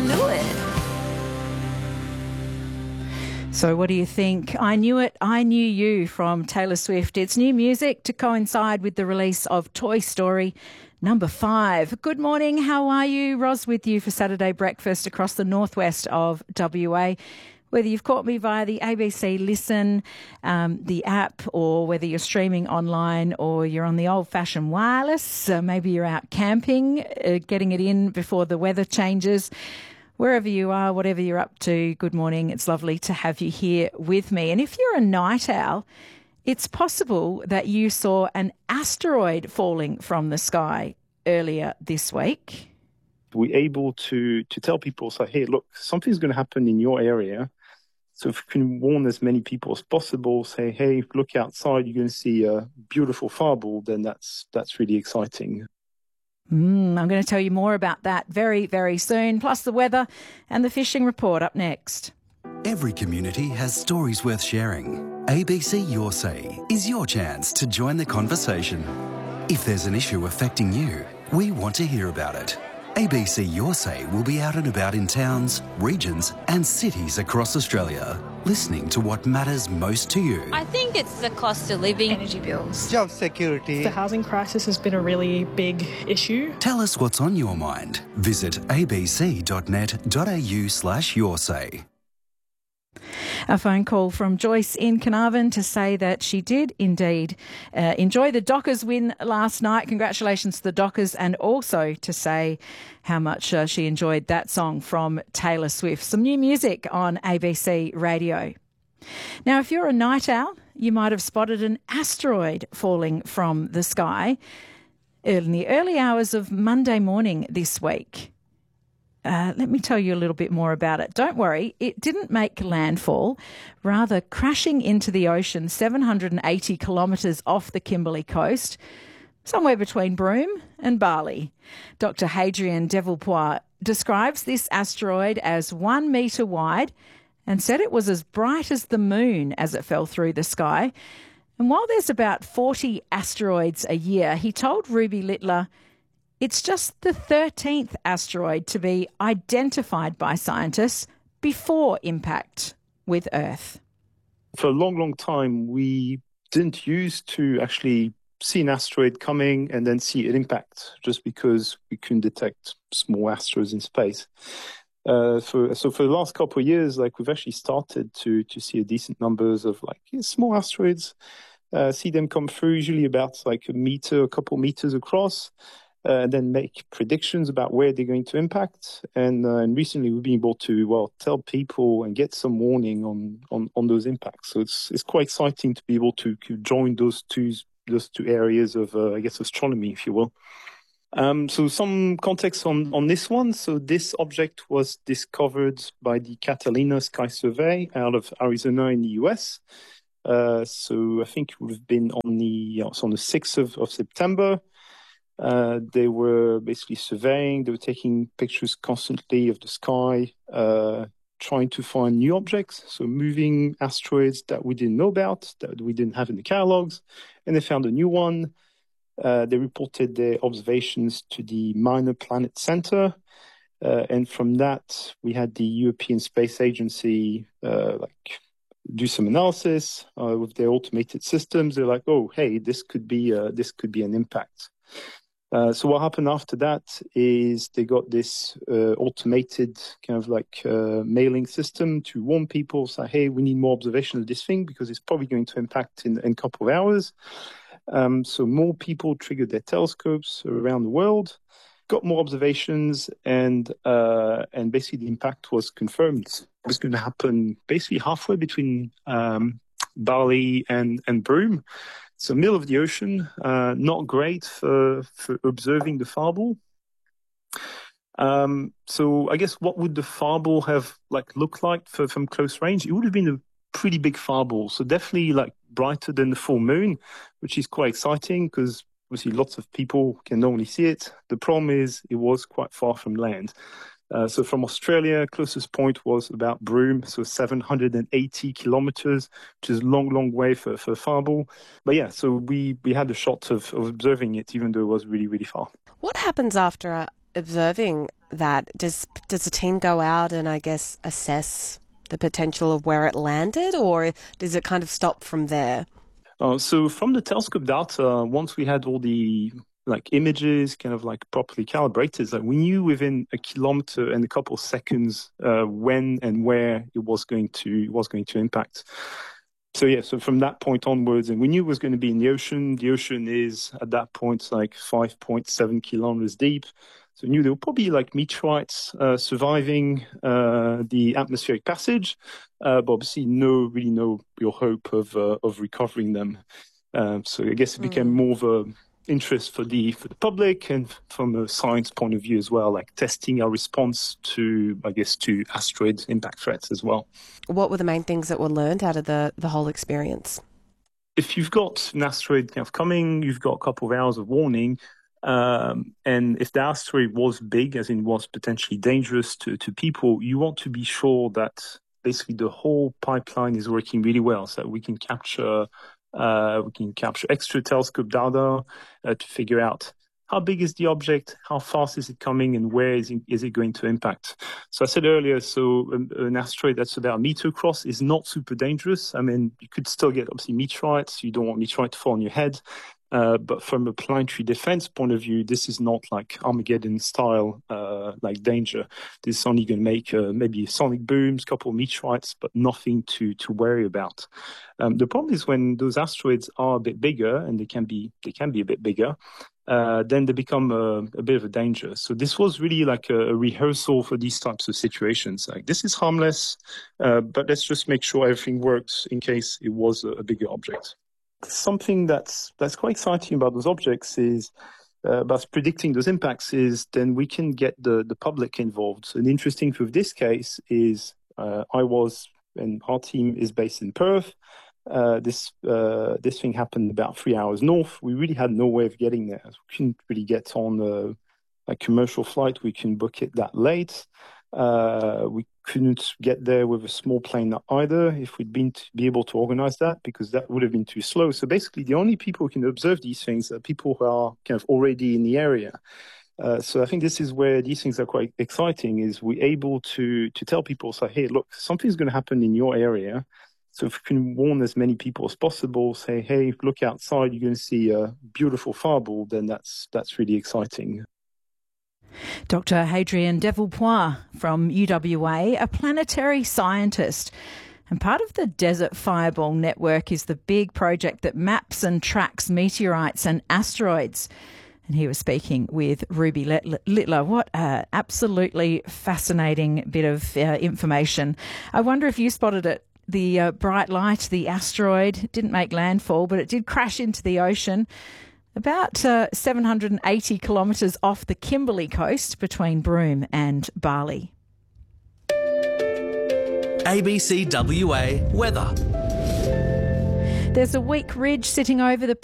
knew it. So what do you think? I Knew It, I Knew You from Taylor Swift. It's new music to coincide with the release of Toy Story number 5. Good morning, how are you? Ros with you for Saturday breakfast across the northwest of WA. Whether you've caught me via the ABC Listen, the app, or whether you're streaming online or you're on the old-fashioned wireless, maybe you're out camping, getting it in before the weather changes. Wherever you are, whatever you're up to, good morning. It's lovely to have you here with me. And if you're a night owl, it's possible that you saw an asteroid falling from the sky earlier this week. We're able to tell people, say, hey, look, something's going to happen in your area. So if we can warn as many people as possible, say, hey, look outside, you're going to see a beautiful fireball, then that's really exciting. I'm going to tell you more about that very, very soon, plus the weather and the fishing report up next. Every community has stories worth sharing. ABC Your Say is your chance to join the conversation. If there's an issue affecting you, we want to hear about it. ABC Your Say will be out and about in towns, regions and cities across Australia, listening to what matters most to you. I think it's the cost of living. Energy bills. Job security. The housing crisis has been a really big issue. Tell us what's on your mind. Visit abc.net.au/yoursay. A phone call from Joyce in Carnarvon to say that she did indeed enjoy the Dockers win last night. Congratulations to the Dockers, and also to say how much she enjoyed that song from Taylor Swift. Some new music on ABC Radio. Now, if you're a night owl, you might have spotted an asteroid falling from the sky in the early hours of Monday morning this week. Let me tell you a little bit more about it. Don't worry, it didn't make landfall, rather crashing into the ocean 780 kilometres off the Kimberley coast, somewhere between Broome and Bali. Dr. Hadrian Devilpois describes this asteroid as 1 metre wide and said it was as bright as the moon as it fell through the sky. And while there's about 40 asteroids a year, he told Ruby Littler it's just the 13th asteroid to be identified by scientists before impact with Earth. For a long, long time, we didn't used to actually see an asteroid coming and then see it impact, just because we couldn't detect small asteroids in space. So for the last couple of years, we've actually started to see a decent numbers of small asteroids, see them come through, usually about a meter, a couple meters across. And then make predictions about where they're going to impact. And recently we've been able to, tell people and get some warning on those impacts. So it's quite exciting to be able to join those two areas of, astronomy, if you will. So some context on this one. So this object was discovered by the Catalina Sky Survey out of Arizona in the US. So I think it would have been on the 6th of September. They were basically surveying, they were taking pictures constantly of the sky, trying to find new objects, so moving asteroids that we didn't know about, that we didn't have in the catalogs, and they found a new one. They reported their observations to the Minor Planet Center, and from that, we had the European Space Agency do some analysis with their automated systems. They're like, oh, hey, this could be an impact. So what happened after that is they got this automated mailing system to warn people, say, hey, we need more observation of this thing because it's probably going to impact in a couple of hours. So more people triggered their telescopes around the world, got more observations, and basically the impact was confirmed. It was going to happen basically halfway between Bali and Broome. So middle of the ocean, not great for observing the fireball. So I guess what would the fireball have looked like from close range? It would have been a pretty big fireball. So definitely brighter than the full moon, which is quite exciting because obviously lots of people can normally see it. The problem is it was quite far from land. So from Australia, closest point was about Broome, so 780 kilometers, which is a long, long way for a fireball. But yeah, so we had a shot of observing it, even though it was really, really far. What happens after observing that, does the team go out and, I guess, assess the potential of where it landed, or does it kind of stop from there? So from the telescope data, once we had all the images kind of properly calibrated, we knew within a kilometer and a couple of seconds when and where it was going to impact. So from that point onwards, and we knew it was going to be in the ocean. The ocean is at that point 5.7 kilometers deep. So we knew there were probably meteorites surviving the atmospheric passage, but obviously no real hope of recovering them. So I guess it became more of a interest for the public and from a science point of view as well, testing our response to asteroid impact threats as well. What were the main things that were learned out of the whole experience? If you've got an asteroid kind of coming, you've got a couple of hours of warning. And if the asteroid was big, as in was potentially dangerous to people, you want to be sure that basically the whole pipeline is working really well, so that we can capture extra telescope data to figure out how big is the object, how fast is it coming, and where is it going to impact. So I said earlier, an asteroid that's about a meter across is not super dangerous. I mean, you could still get obviously meteorites. You don't want meteorite to fall on your head. But from a planetary defense point of view, this is not Armageddon style danger. This is only going to make maybe sonic booms, couple of meteorites, but nothing to worry about. The problem is when those asteroids are a bit bigger, and they can be a bit bigger, then they become a bit of a danger. So this was really a rehearsal for these types of situations. This is harmless, but let's just make sure everything works in case it was a bigger object. Something that's quite exciting about those objects is about predicting those impacts is then we can get the public involved. So the interesting thing with this case is and our team is based in Perth. This thing happened about 3 hours north. We really had no way of getting there. We couldn't really get on a commercial flight. We couldn't book it that late. We couldn't get there with a small plane either if we'd be able to organize that, because that would have been too slow. So basically, the only people who can observe these things are people who are kind of already in the area. So I think this is where these things are quite exciting, is we're able to tell people, say, hey, look, something's going to happen in your area. So if we can warn as many people as possible, say, hey, look outside, you're going to see a beautiful fireball, then that's really exciting. Dr. Hadrien Devilpois from UWA, a planetary scientist. And part of the Desert Fireball Network is the big project that maps and tracks meteorites and asteroids. And he was speaking with Ruby Littler. What an absolutely fascinating bit of information. I wonder if you spotted it. The bright light, the asteroid, didn't make landfall, but it did crash into the ocean about 780 kilometres off the Kimberley coast between Broome and Bali. ABC WA weather. There's a weak ridge sitting over the